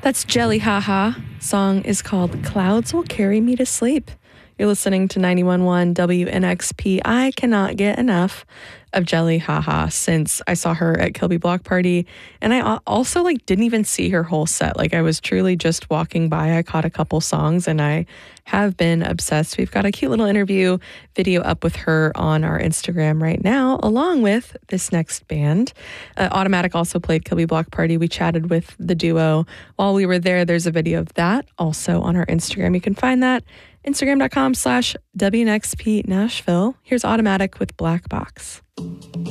That's Jelly Haha. Song is called Clouds Will Carry Me to Sleep. You're listening to 91.1 WNXP. I cannot get enough of Jelly Haha since I saw her at Kilby Block Party. And I also didn't even see her whole set. I was truly just walking by. I caught a couple songs and I have been obsessed. We've got a cute little interview video up with her on our Instagram right now, along with this next band. Automatic also played Kilby Block Party. We chatted with the duo while we were there. There's a video of that also on our Instagram. You can find that Instagram.com/WNXP Nashville. Here's Automatic with Black Box.